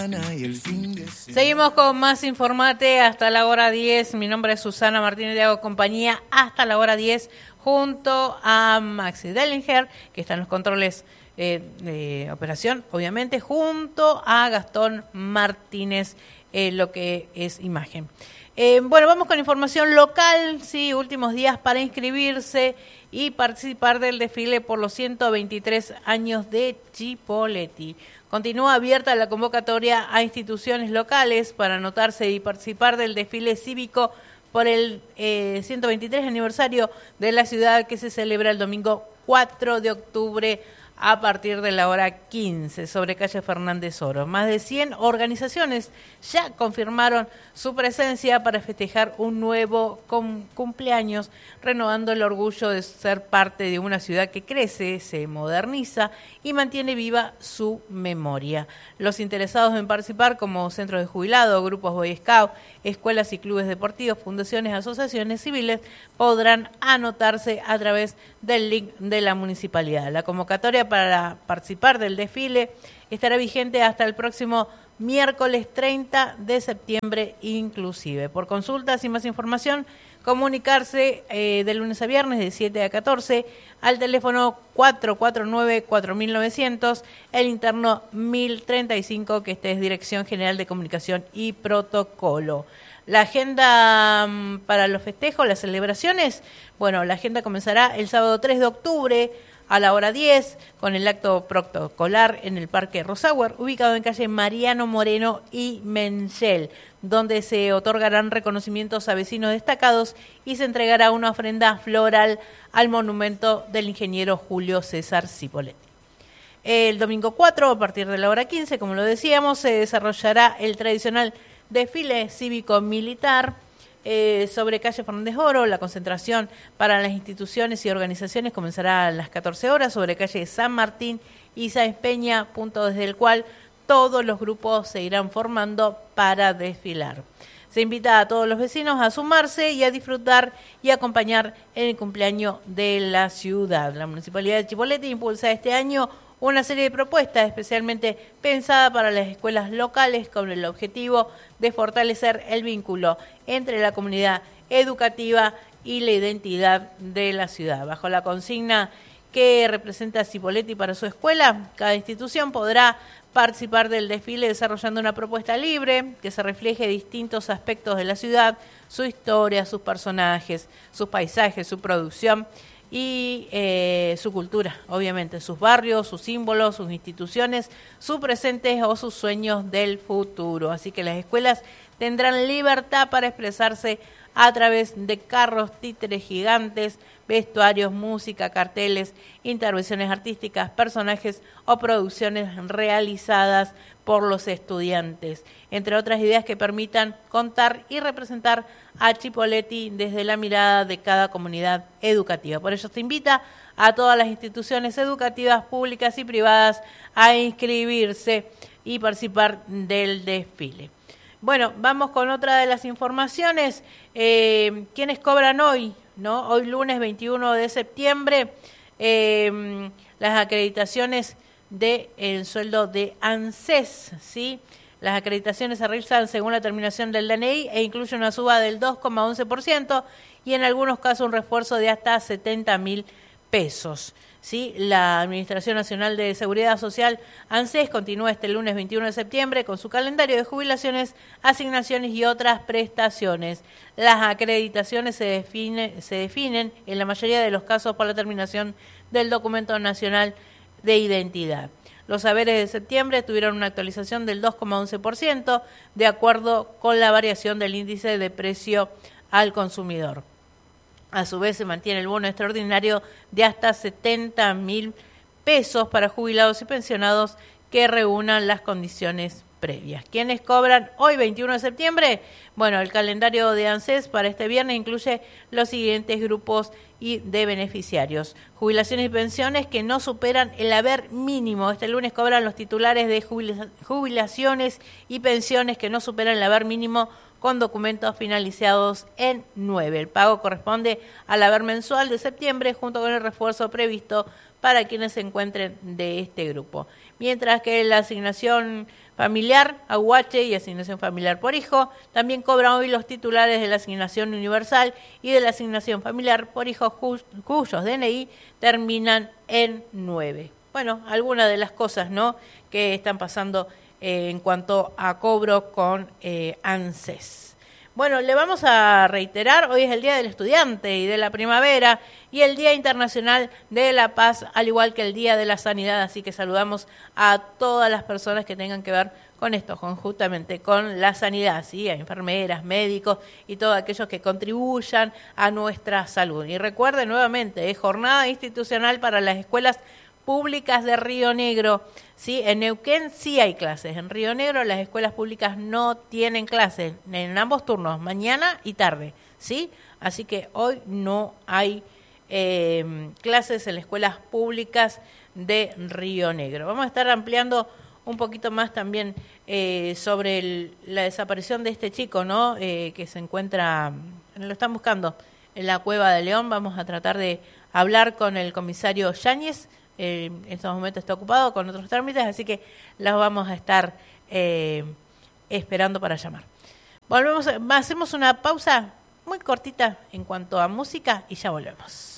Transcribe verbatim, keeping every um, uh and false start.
Seguimos con más Informate hasta la hora diez. Mi nombre es Susana Martínez, le hago compañía hasta la hora diez junto a Maxi Dellinger, que está en los controles eh, de operación, obviamente, junto a Gastón Martínez, eh, lo que es imagen. Eh, bueno, vamos con información local, sí, últimos días para inscribirse y participar del desfile por los ciento veintitrés años de Chipoleti. Continúa abierta la convocatoria a instituciones locales para anotarse y participar del desfile cívico por el eh, ciento veintitrés aniversario de la ciudad, que se celebra el domingo cuatro de octubre a partir de la hora quince sobre calle Fernández Oro. Más de cien organizaciones ya confirmaron su presencia para festejar un nuevo cum- cumpleaños, renovando el orgullo de ser parte de una ciudad que crece, se moderniza y mantiene viva su memoria. Los interesados en participar, como centros de jubilados, grupos Boy Scout, escuelas y clubes deportivos, fundaciones, asociaciones civiles, podrán anotarse a través del link de la municipalidad. La convocatoria para participar del desfile estará vigente hasta el próximo miércoles treinta de septiembre inclusive. Por consultas y más información, comunicarse eh, de lunes a viernes de siete a catorce al teléfono cuatro cuatro nueve, cuatro mil novecientos, el interno mil treinta y cinco, que esta es Dirección General de Comunicación y Protocolo. La agenda um, para los festejos, las celebraciones, bueno, la agenda comenzará el sábado tres de octubre a la hora diez, con el acto protocolar en el Parque Rosauer, ubicado en calle Mariano Moreno y Menchel, donde se otorgarán reconocimientos a vecinos destacados y se entregará una ofrenda floral al monumento del ingeniero Julio César Cipoletti. El domingo cuatro, a partir de la hora quince, como lo decíamos, se desarrollará el tradicional desfile cívico-militar Eh, sobre calle Fernández Oro. La concentración para las instituciones y organizaciones comenzará a las catorce horas sobre calle San Martín y Sáenz Peña, punto desde el cual todos los grupos se irán formando para desfilar. Se invita a todos los vecinos a sumarse y a disfrutar y acompañar en el cumpleaños de la ciudad. La Municipalidad de Chipoleti impulsa este año una serie de propuestas especialmente pensada para las escuelas locales, con el objetivo de fortalecer el vínculo entre la comunidad educativa y la identidad de la ciudad. Bajo la consigna que representa Chipoleti para su escuela, cada institución podrá participar del desfile desarrollando una propuesta libre que se refleje distintos aspectos de la ciudad, su historia, sus personajes, sus paisajes, su producción y eh, su cultura, obviamente, sus barrios, sus símbolos, sus instituciones, sus presentes o sus sueños del futuro. Así que las escuelas tendrán libertad para expresarse a través de carros, títeres gigantes, vestuarios, música, carteles, intervenciones artísticas, personajes o producciones realizadas por los estudiantes, entre otras ideas que permitan contar y representar a Chipoleti desde la mirada de cada comunidad educativa. Por ello se invita a todas las instituciones educativas públicas y privadas a inscribirse y participar del desfile. Bueno, vamos con otra de las informaciones. Eh, ¿Quiénes cobran hoy? ¿No? Hoy lunes veintiuno de septiembre, eh, las acreditaciones del sueldo de ANSES, ¿sí? Las acreditaciones se realizan según la terminación del D N I e incluyen una suba del dos coma once por ciento y en algunos casos un refuerzo de hasta setenta mil pesos. ¿Sí? La Administración Nacional de Seguridad Social, ANSES, continúa este lunes veintiuno de septiembre con su calendario de jubilaciones, asignaciones y otras prestaciones. Las acreditaciones se, define, se definen en la mayoría de los casos por la terminación del documento nacional de identidad. Los haberes de septiembre tuvieron una actualización del dos coma once por ciento de acuerdo con la variación del índice de precio al consumidor. A su vez, se mantiene el bono extraordinario de hasta setenta mil pesos para jubilados y pensionados que reúnan las condiciones previas. ¿Quiénes cobran hoy, veintiuno de septiembre? Bueno, el calendario de ANSES para este viernes incluye los siguientes grupos y de beneficiarios. Jubilaciones y pensiones que no superan el haber mínimo. Este lunes cobran los titulares de jubilaciones y pensiones que no superan el haber mínimo con documentos finalizados en nueve. El pago corresponde al haber mensual de septiembre junto con el refuerzo previsto para quienes se encuentren de este grupo. mientras que la asignación familiar, aguache y asignación familiar por hijo, también cobran hoy los titulares de la asignación universal y de la asignación familiar por hijo cuyos D N I terminan en nueve. Bueno, algunas de las cosas, ¿no?, que están pasando eh, en cuanto a cobro con eh, ANSES. Bueno, le vamos a reiterar, hoy es el Día del Estudiante y de la Primavera y el Día Internacional de la Paz, al igual que el Día de la Sanidad, así que saludamos a todas las personas que tengan que ver con esto, con, justamente con la sanidad, ¿sí?, a enfermeras, médicos y todos aquellos que contribuyan a nuestra salud. Y recuerden nuevamente, es jornada institucional para las escuelas públicas de Río Negro, ¿sí? En Neuquén sí hay clases, en Río Negro las escuelas públicas no tienen clases, en ambos turnos, mañana y tarde, ¿sí? Así que hoy no hay eh, clases en las escuelas públicas de Río Negro. Vamos a estar ampliando un poquito más también eh, sobre el, la desaparición de este chico, ¿no? Eh, que se encuentra, lo están buscando en la Cueva de León. Vamos a tratar de hablar con el comisario Yáñez. Eh, en estos momentos está ocupado con otros trámites, así que las vamos a estar eh, esperando para llamar. Volvemos, hacemos una pausa muy cortita en cuanto a música y ya volvemos.